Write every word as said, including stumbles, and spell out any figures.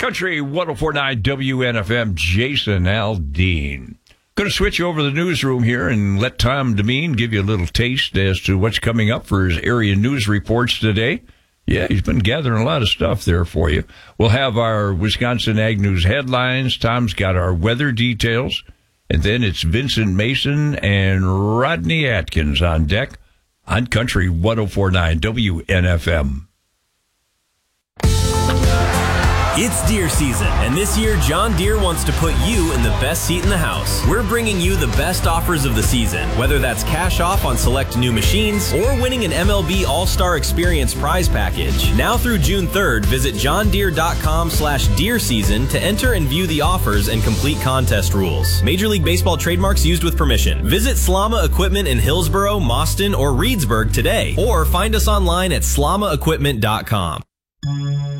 Country one oh four point nine W N F M, Jason Aldean. Going to switch over the newsroom here and let Tom Demeen give you a little taste as to what's coming up for his area news reports today. Yeah, he's been gathering a lot of stuff there for you. We'll have our Wisconsin Ag News headlines. Tom's got our weather details. And then it's Vincent Mason and Rodney Atkins on deck on Country one oh four point nine W N F M. It's deer season, and this year John Deere wants to put you in the best seat in the house. We're bringing you the best offers of the season, whether that's cash off on select new machines or winning an M L B All-Star Experience prize package. Now through June third, visit johndeere.com slash deer season to enter and view the offers and complete contest rules. Major League Baseball trademarks used with permission. Visit Slama Equipment in Hillsboro, Mauston, or Reedsburg today, or find us online at slama equipment dot com.